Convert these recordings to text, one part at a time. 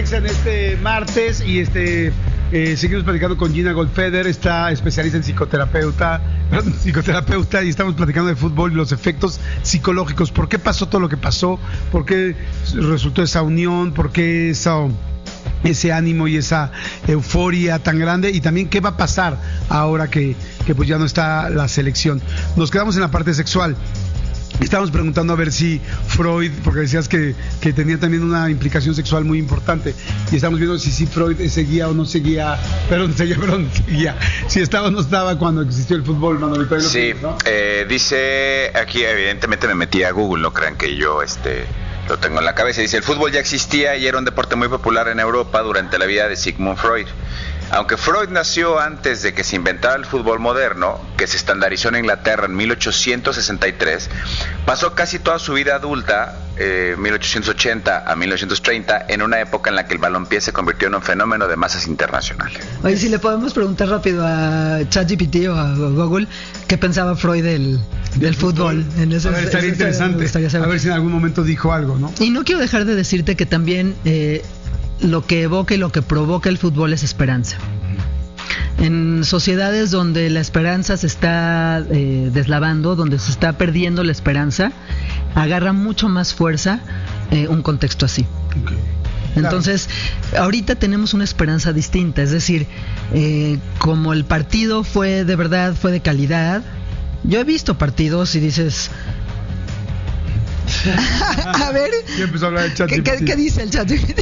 Exa en este martes y seguimos platicando con Gina Goldfeder, está especialista en psicoterapeuta, y estamos platicando de fútbol y los efectos psicológicos. ¿Por qué pasó todo lo que pasó? ¿Por qué resultó esa unión? ¿Por qué ese ánimo y esa euforia tan grande? Y también qué va a pasar ahora que pues ya no está la selección. Nos quedamos en la parte sexual. Estábamos preguntando a ver si Freud, porque decías que tenía también una implicación sexual muy importante, y estamos viendo si Freud seguía o no seguía, seguía, si estaba o no estaba cuando existió el fútbol, Manuel. Sí, ¿no? Dice aquí, evidentemente me metí a Google, no crean que yo lo tengo en la cabeza. Dice: el fútbol ya existía y era un deporte muy popular en Europa durante la vida de Sigmund Freud. Aunque Freud nació antes de que se inventara el fútbol moderno, que se estandarizó en Inglaterra en 1863, pasó casi toda su vida adulta, 1880 a 1930, en una época en la que el balompié se convirtió en un fenómeno de masas internacional. Oye, si le podemos preguntar rápido a ChatGPT o a Google qué pensaba Freud del fútbol. Estaría interesante. A ver si en algún momento dijo algo, ¿no? Y no quiero dejar de decirte que también lo que evoca y lo que provoca el fútbol es esperanza. En sociedades donde la esperanza se está deslavando, donde se está perdiendo la esperanza, agarra mucho más fuerza un contexto así. Okay. Entonces, ahorita tenemos una esperanza distinta, es decir, como el partido fue de verdad, fue de calidad. Yo he visto partidos y dices... a ver, ¿qué dice el ChatGPT?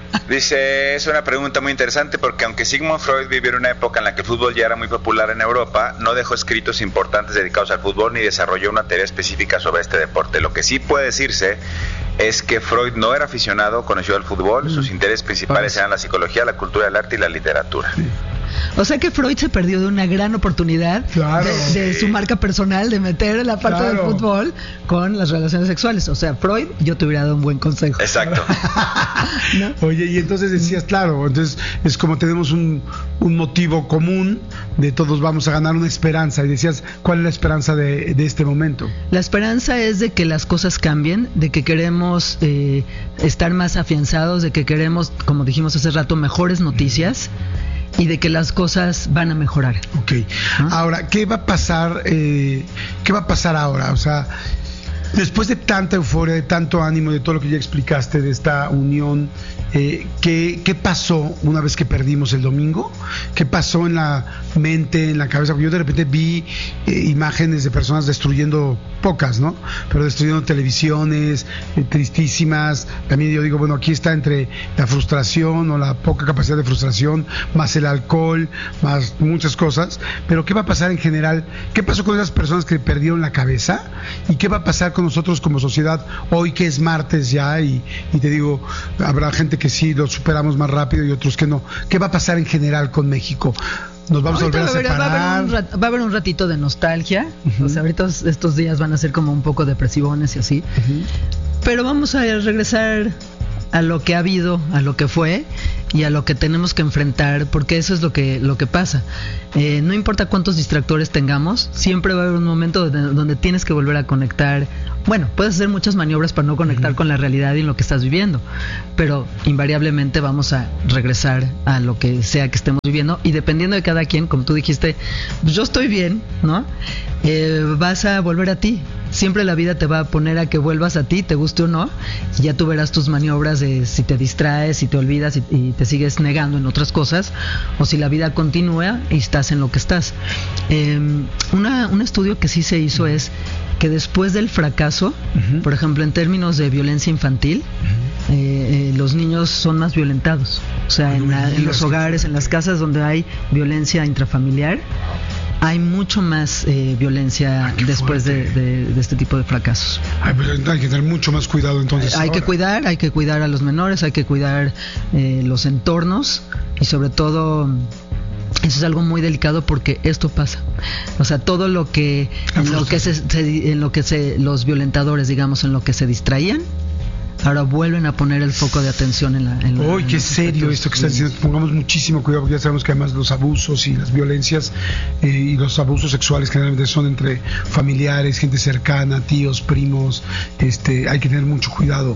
Dice, es una pregunta muy interesante porque aunque Sigmund Freud vivió en una época en la que el fútbol ya era muy popular en Europa, no dejó escritos importantes dedicados al fútbol ni desarrolló una teoría específica sobre este deporte. Lo que sí puede decirse es que Freud no era aficionado, conoció el fútbol, sus intereses principales eran la psicología, la cultura, el arte y la literatura. Sí. O sea que Freud se perdió de una gran oportunidad de su marca personal, de meter la parte del fútbol con las relaciones sexuales. O sea, Freud, yo te hubiera dado un buen consejo. Exacto. ¿No? Oye, y entonces decías, claro, entonces es como tenemos un motivo común, de todos vamos a ganar una esperanza. Y decías, ¿cuál es la esperanza de este momento? La esperanza es de que las cosas cambien, de que queremos estar más afianzados, de que queremos, como dijimos hace rato, mejores noticias. Y de que las cosas van a mejorar. Okay. Ahora, ¿qué va a pasar? ¿Qué va a pasar ahora? O sea, después de tanta euforia, de tanto ánimo, de todo lo que ya explicaste, de esta unión, ¿qué pasó una vez que perdimos el domingo? ¿Qué pasó en la mente, en la cabeza? Porque yo de repente vi imágenes de personas destruyendo, pocas, ¿no? Pero destruyendo televisiones, tristísimas. También yo digo, bueno, aquí está entre la frustración o la poca capacidad de frustración, más el alcohol, más muchas cosas. Pero ¿qué va a pasar en general? ¿Qué pasó con esas personas que perdieron la cabeza? ¿Y qué va a pasar con nosotros como sociedad hoy que es martes ya? Y te digo, habrá gente que sí lo superamos más rápido y otros que no. ¿Qué va a pasar en general con México? Nos vamos a volver a separar. Va a haber un ratito de nostalgia. O sea, ahorita estos días van a ser como un poco depresivones y así. Pero vamos a regresar a lo que ha habido, a lo que fue y a lo que tenemos que enfrentar, porque eso es lo que pasa. No importa cuántos distractores tengamos, siempre va a haber un momento donde tienes que volver a conectar. Bueno, puedes hacer muchas maniobras para no conectar con la realidad y lo que estás viviendo, pero invariablemente vamos a regresar a lo que sea que estemos viviendo, y dependiendo de cada quien, como tú dijiste, pues yo estoy bien, ¿no? Vas a volver a ti. Siempre la vida te va a poner a que vuelvas a ti, te guste o no, y ya tú verás tus maniobras de si te distraes, si te olvidas y te sigues negando en otras cosas, o si la vida continúa y estás en lo que estás. Un estudio que sí se hizo es que después del fracaso, por ejemplo, en términos de violencia infantil, los niños son más violentados. O sea, en los hogares, en las casas donde hay violencia intrafamiliar, hay mucho más violencia después de este tipo de fracasos. Pues hay que tener mucho más cuidado entonces. Hay que cuidar a los menores, hay que cuidar los entornos, y sobre todo eso es algo muy delicado porque esto pasa. O sea, todo lo que los violentadores, digamos, en lo que se distraían, ahora vuelven a poner el foco de atención en la... ¡Uy, qué serio esto que están diciendo! Pongamos muchísimo cuidado, porque ya sabemos que además los abusos y las violencias y los abusos sexuales generalmente son entre familiares, gente cercana, tíos, primos. Hay que tener mucho cuidado.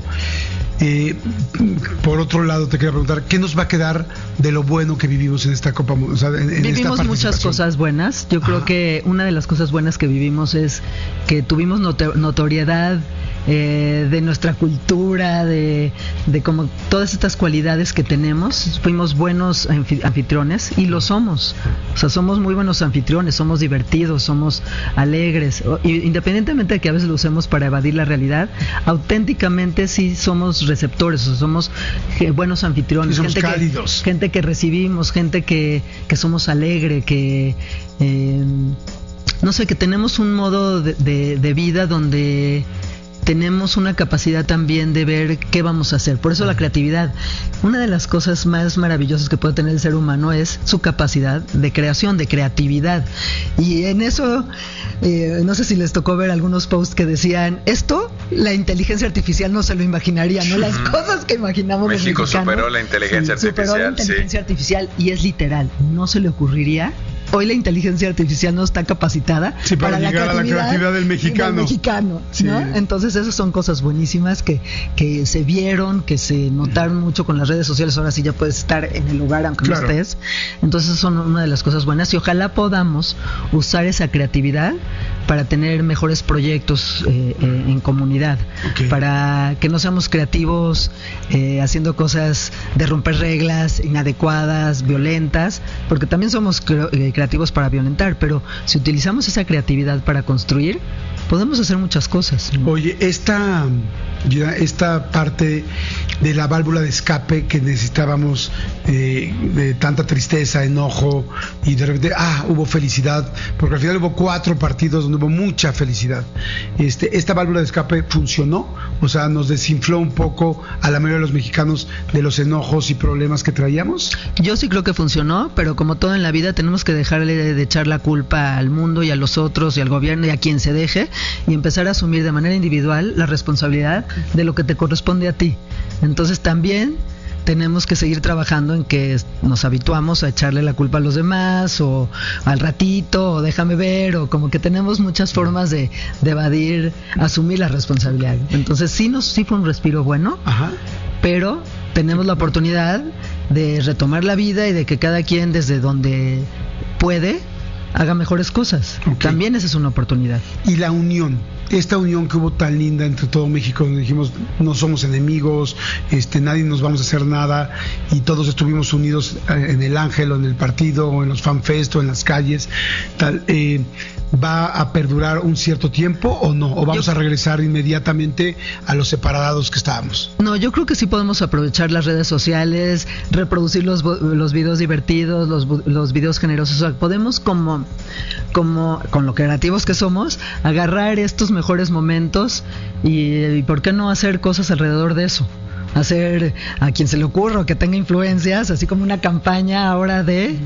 Por otro lado, te quería preguntar, ¿qué nos va a quedar de lo bueno que vivimos en esta Copa Mundial? O sea, vivimos muchas cosas buenas. Yo creo que una de las cosas buenas que vivimos es que tuvimos notoriedad de nuestra cultura, de como todas estas cualidades que tenemos. Fuimos buenos anfitriones y lo somos. O sea, somos muy buenos anfitriones, somos divertidos, somos alegres. Independientemente de que a veces lo usemos para evadir la realidad, auténticamente sí somos receptores, o sea, somos buenos anfitriones. Somos cálidos. Gente que recibimos, gente que somos alegre, que... no sé, que tenemos un modo de vida donde tenemos una capacidad también de ver qué vamos a hacer. Por eso la creatividad, una de las cosas más maravillosas que puede tener el ser humano es su capacidad de creación, de creatividad. Y en eso, no sé si les tocó ver algunos posts que decían, esto la inteligencia artificial no se lo imaginaría, ¿no? Las cosas que imaginamos México los mexicanos. superó la inteligencia artificial. Superó la inteligencia artificial, y es literal, no se le ocurriría. Hoy la inteligencia artificial no está capacitada para llegar a la creatividad del mexicano. ¿no? Entonces esas son cosas buenísimas que se vieron, que se notaron mucho con las redes sociales. Ahora sí ya puedes estar en el lugar aunque no estés. Entonces son una de las cosas buenas, y ojalá podamos usar esa creatividad para tener mejores proyectos en comunidad, para que no seamos creativos haciendo cosas de romper reglas inadecuadas, violentas, porque también somos creativos para violentar, pero si utilizamos esa creatividad para construir, podemos hacer muchas cosas, ¿no? Oye, esta parte de la válvula de escape que necesitábamos, de tanta tristeza, enojo, y de repente hubo felicidad, porque al final hubo 4 partidos donde hubo mucha felicidad. Esta válvula de escape funcionó, o sea, nos desinfló un poco a la mayoría de los mexicanos de los enojos y problemas que traíamos. Yo sí creo que funcionó, pero como todo en la vida tenemos que dejarle de echar la culpa al mundo y a los otros y al gobierno y a quien se deje, y empezar a asumir de manera individual la responsabilidad de lo que te corresponde a ti. Entonces también tenemos que seguir trabajando en que nos habituamos a echarle la culpa a los demás, o al ratito, o déjame ver, o como que tenemos muchas formas de evadir, asumir la responsabilidad. Entonces sí fue un respiro bueno. Ajá. Pero tenemos la oportunidad de retomar la vida y de que cada quien desde donde puede haga mejores cosas. También esa es una oportunidad. Y la unión, esta unión que hubo tan linda entre todo México, donde dijimos no somos enemigos, nadie nos vamos a hacer nada, y todos estuvimos unidos en el Ángel, o en el partido, o en los fanfest, o en las calles, tal. ¿Va a perdurar un cierto tiempo o no? ¿O vamos a regresar inmediatamente a los separados que estábamos? No, yo creo que sí podemos aprovechar las redes sociales, reproducir los videos divertidos, los videos generosos. O sea, podemos como con lo creativos que somos, agarrar estos mejores momentos y ¿por qué no hacer cosas alrededor de eso? Hacer, a quien se le ocurra o que tenga influencias, así como una campaña ahora de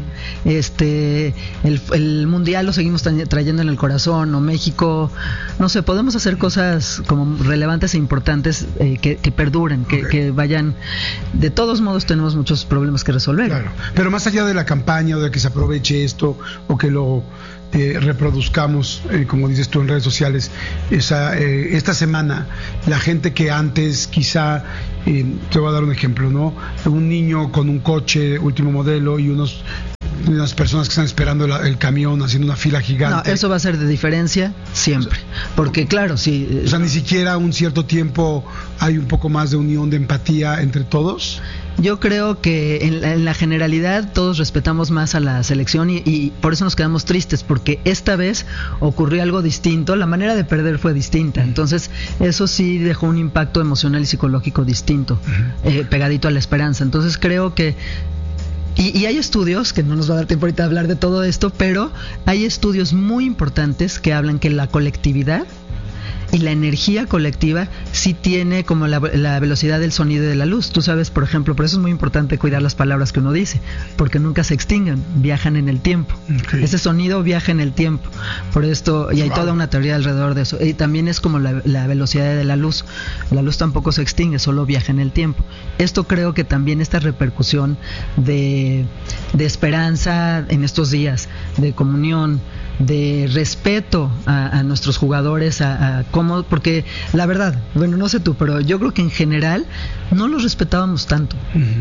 el mundial lo seguimos trayendo en el corazón, o México, no sé, podemos hacer cosas como relevantes e importantes, que perduren, que vayan. De todos modos tenemos muchos problemas que resolver. Claro, pero más allá de la campaña, o de que se aproveche esto, o que lo reproduzcamos, como dices tú, en redes sociales, esta semana, la gente que antes quizá, te voy a dar un ejemplo, ¿no? Un niño con un coche último modelo y unas personas que están esperando el camión haciendo una fila gigante. No, eso va a ser de diferencia siempre, porque claro, sí. O sea, ni siquiera un cierto tiempo hay un poco más de unión, de empatía entre todos. Yo creo que en la generalidad todos respetamos más a la selección, y por eso nos quedamos tristes, porque esta vez ocurrió algo distinto, la manera de perder fue distinta, entonces eso sí dejó un impacto emocional y psicológico distinto, pegadito a la esperanza. Entonces creo que y hay estudios, que no nos va a dar tiempo ahorita de hablar de todo esto, pero hay estudios muy importantes que hablan que la colectividad y la energía colectiva sí tiene como la velocidad del sonido y de la luz. Tú sabes, por ejemplo, por eso es muy importante cuidar las palabras que uno dice, porque nunca se extinguen, viajan en el tiempo. Okay. Ese sonido viaja en el tiempo. Por esto, y hay toda una teoría alrededor de eso. Y también es como la velocidad de la luz. La luz tampoco se extingue, solo viaja en el tiempo. Esto creo que también esta repercusión de esperanza en estos días, de comunión, de respeto a nuestros jugadores, a cómo, porque la verdad, bueno, no sé tú, pero yo creo que en general no los respetábamos tanto.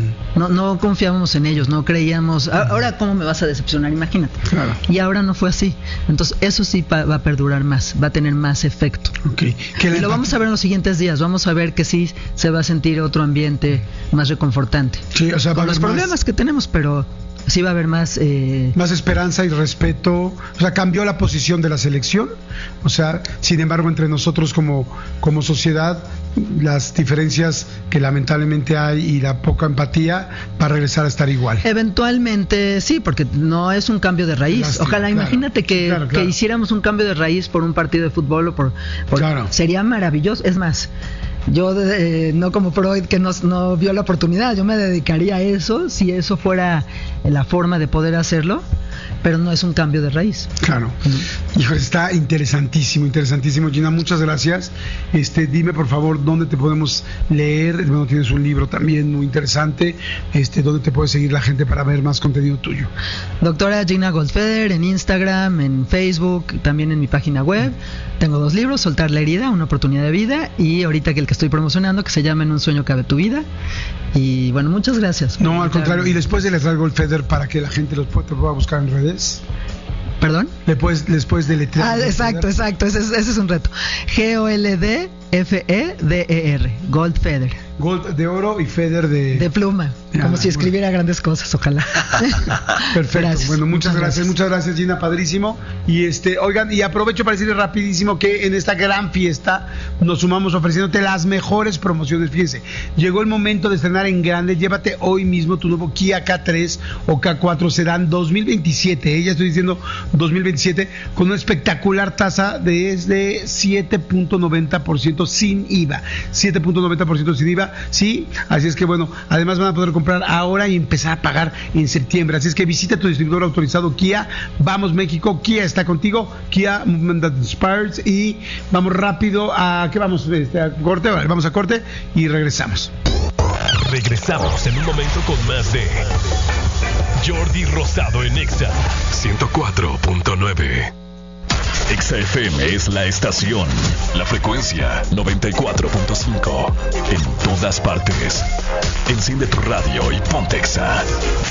No confiábamos en ellos, no creíamos, ahora cómo me vas a decepcionar, imagínate. Claro. Y ahora no fue así. Entonces eso sí va a perdurar más, va a tener más efecto. Okay. Y lo vamos a ver en los siguientes días, vamos a ver que sí se va a sentir otro ambiente más reconfortante. Sí, o sea, con los problemas que tenemos, pero sí va a haber más esperanza y respeto. O sea, cambió la posición de la selección. O sea, sin embargo, entre nosotros como sociedad, las diferencias que lamentablemente hay y la poca empatía va a regresar a estar igual. Eventualmente sí, porque no es un cambio de raíz. Lástima, ojalá, claro, imagínate que hiciéramos un cambio de raíz por un partido de fútbol o por sería maravilloso. Es más, yo no como Freud, que no vio la oportunidad, yo me dedicaría a eso si eso fuera la forma de poder hacerlo, pero no es un cambio de raíz. Claro. Híjole, está interesantísimo, Gina, muchas gracias. Dime por favor dónde te podemos leer. Bueno, tienes un libro también muy interesante. ¿Dónde te puede seguir la gente para ver más contenido tuyo? Doctora Gina Goldfeder en Instagram, en Facebook, también en mi página web. Tengo 2 libros, Soltar la herida, una oportunidad de vida, y ahorita que el que estoy promocionando, que se llama En un sueño cabe tu vida. Y bueno, muchas gracias. No, al contrario. Y después de letrar Goldfeder, para que la gente te pueda buscar en redes. ¿Perdón? Después de letrar. Exacto. Ese es un reto. Goldfeder. Goldfeder. Gold de oro y Feder de pluma. Como si escribiera grandes cosas, ojalá. Perfecto. Gracias. Bueno, muchas gracias, Gina, padrísimo. Y oigan, y aprovecho para decirles rapidísimo que en esta gran fiesta nos sumamos ofreciéndote las mejores promociones. Fíjense, llegó el momento de estrenar en grande. Llévate hoy mismo tu nuevo Kia K3 o K4 Sedán 2027. Ya estoy diciendo 2027, con una espectacular tasa de 7.90% sin IVA. 7.90% sin IVA. Sí, así es que bueno, además van a poder comprar ahora y empezar a pagar en septiembre. Así es que visita tu distribuidor autorizado Kia. Vamos México, Kia está contigo. Kia Movement That Inspires. Y vamos rápido a ¿qué vamos? A corte. Vale, vamos a corte y regresamos. Regresamos en un momento con más de Jordi Rosado en Exa 104.9. Exa FM es la estación, la frecuencia 94.5, en todas partes. Enciende tu radio y ponte Exa.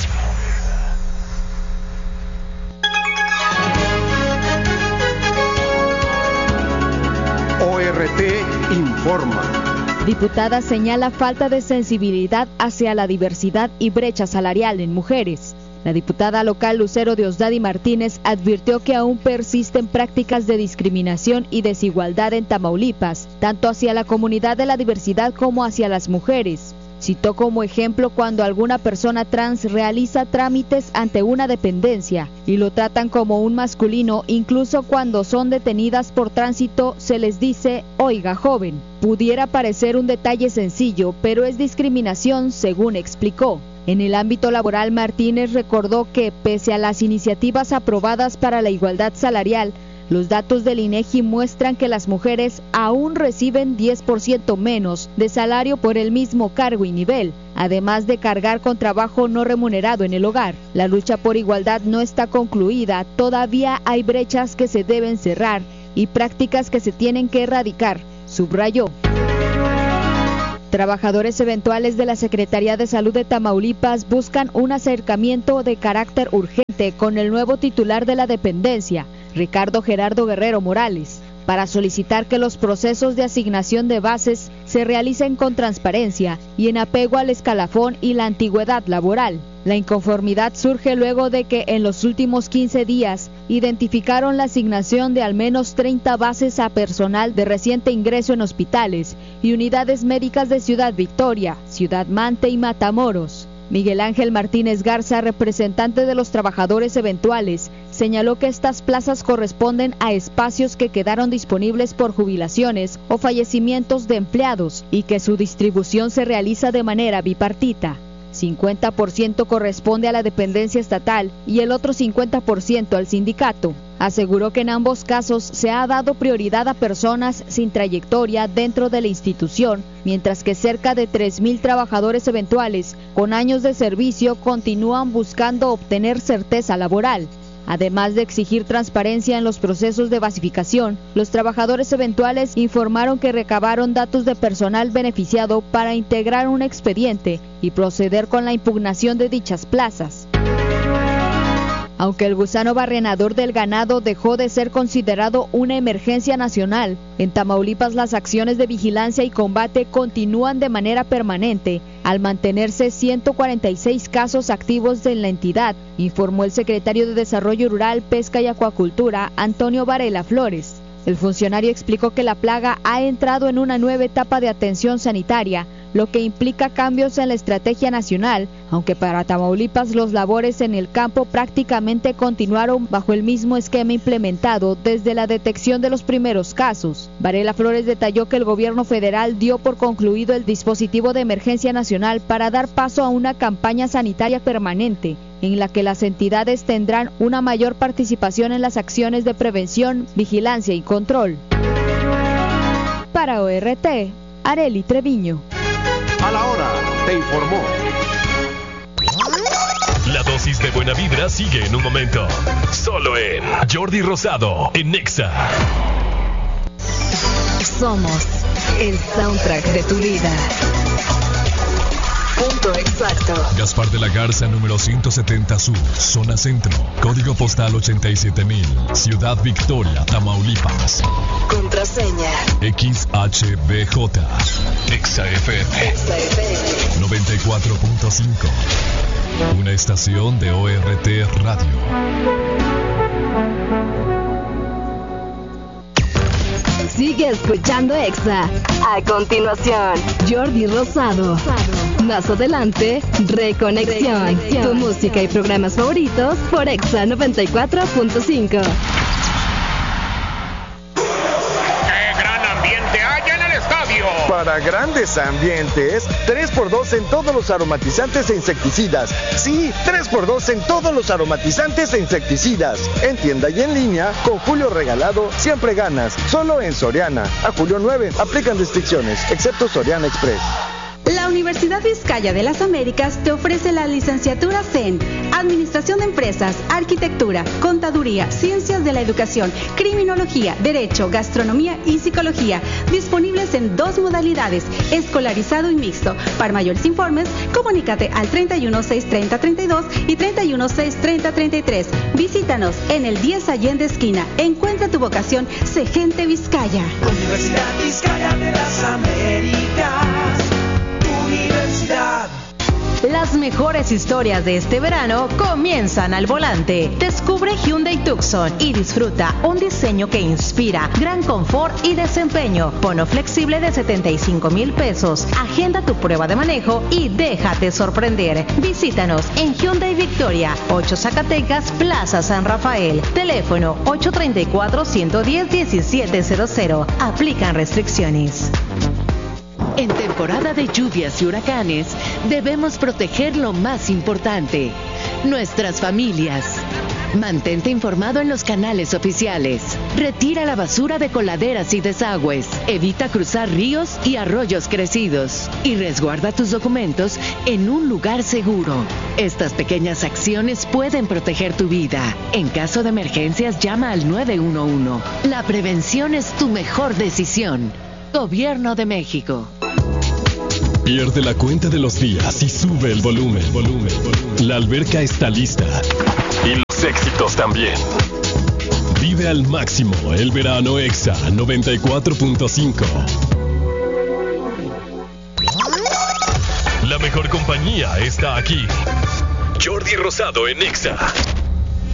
ORT informa. Diputada señala falta de sensibilidad hacia la diversidad y brecha salarial en mujeres. La diputada local Lucero Diosdado Martínez advirtió que aún persisten prácticas de discriminación y desigualdad en Tamaulipas, tanto hacia la comunidad de la diversidad como hacia las mujeres. Citó como ejemplo cuando alguna persona trans realiza trámites ante una dependencia y lo tratan como un masculino, incluso cuando son detenidas por tránsito se les dice, oiga joven. Pudiera parecer un detalle sencillo, pero es discriminación, según explicó. En el ámbito laboral, Martínez recordó que, pese a las iniciativas aprobadas para la igualdad salarial, los datos del INEGI muestran que las mujeres aún reciben 10% menos de salario por el mismo cargo y nivel, además de cargar con trabajo no remunerado en el hogar. La lucha por igualdad no está concluida, todavía hay brechas que se deben cerrar y prácticas que se tienen que erradicar, subrayó. Trabajadores eventuales de la Secretaría de Salud de Tamaulipas buscan un acercamiento de carácter urgente con el nuevo titular de la dependencia, Ricardo Gerardo Guerrero Morales, para solicitar que los procesos de asignación de bases se realicen con transparencia y en apego al escalafón y la antigüedad laboral. La inconformidad surge luego de que en los últimos 15 días identificaron la asignación de al menos 30 bases a personal de reciente ingreso en hospitales y unidades médicas de Ciudad Victoria, Ciudad Mante y Matamoros. Miguel Ángel Martínez Garza, representante de los trabajadores eventuales, señaló que estas plazas corresponden a espacios que quedaron disponibles por jubilaciones o fallecimientos de empleados y que su distribución se realiza de manera bipartita. 50% corresponde a la dependencia estatal y el otro 50% al sindicato. Aseguró que en ambos casos se ha dado prioridad a personas sin trayectoria dentro de la institución, mientras que cerca de 3,000 trabajadores eventuales con años de servicio continúan buscando obtener certeza laboral. Además de exigir transparencia en los procesos de basificación, los trabajadores eventuales informaron que recabaron datos de personal beneficiado para integrar un expediente y proceder con la impugnación de dichas plazas. Aunque el gusano barrenador del ganado dejó de ser considerado una emergencia nacional, en Tamaulipas las acciones de vigilancia y combate continúan de manera permanente, al mantenerse 146 casos activos en la entidad, informó el secretario de Desarrollo Rural, Pesca y Acuacultura, Antonio Varela Flores. El funcionario explicó que la plaga ha entrado en una nueva etapa de atención sanitaria, lo que implica cambios en la estrategia nacional, aunque para Tamaulipas los labores en el campo prácticamente continuaron bajo el mismo esquema implementado desde la detección de los primeros casos. Varela Flores detalló que el gobierno federal dio por concluido el dispositivo de emergencia nacional para dar paso a una campaña sanitaria permanente, en la que las entidades tendrán una mayor participación en las acciones de prevención, vigilancia y control. Para ORT, Arely Treviño. A la hora, te informó. La dosis de buena vibra sigue en un momento. Solo en Jordi Rosado, en Nexa. Somos el soundtrack de tu vida. Punto exacto. Gaspar de la Garza, número 170 Sur, zona centro. Código postal 87,000. Ciudad Victoria, Tamaulipas. Contraseña. XHBJ. Nexa FM. 94.5. Una estación de ORT Radio. Sigue escuchando Exa. A continuación, Jordi Rosado. Más adelante, Reconexión. Tu música y programas favoritos por Exa 94.5. Para grandes ambientes, 3x2 en todos los aromatizantes e insecticidas. Sí, 3x2 en todos los aromatizantes e insecticidas. En tienda y en línea, con Julio regalado, siempre ganas. Solo en Soriana. A julio 9, aplican restricciones, excepto Soriana Express. La Universidad Vizcaya de las Américas te ofrece las licenciaturas en Administración de Empresas, Arquitectura, Contaduría, Ciencias de la Educación, Criminología, Derecho, Gastronomía y Psicología, disponibles en 2 modalidades, escolarizado y mixto. Para mayores informes, comunícate al 31-630-32 y 31-630-33. Visítanos en el 10 Allende esquina. Encuentra tu vocación, sé gente Vizcaya. Universidad Vizcaya de las Américas. Universidad. Las mejores historias de este verano comienzan al volante. Descubre Hyundai Tucson y disfruta un diseño que inspira, gran confort y desempeño. Bono flexible de 75,000 pesos. Agenda tu prueba de manejo y déjate sorprender. Visítanos en Hyundai Victoria, 8 Zacatecas, Plaza San Rafael. Teléfono 834-110-1700. Aplican restricciones. En temporada de lluvias y huracanes, debemos proteger lo más importante, nuestras familias. Mantente informado en los canales oficiales. Retira la basura de coladeras y desagües. Evita cruzar ríos y arroyos crecidos. Y resguarda tus documentos en un lugar seguro. Estas pequeñas acciones pueden proteger tu vida. En caso de emergencias, llama al 911. La prevención es tu mejor decisión. Gobierno de México. Pierde la cuenta de los días y sube el volumen. La alberca está lista. Y los éxitos también. Vive al máximo el verano Exa 94.5. La mejor compañía está aquí. Jordi Rosado en Exa.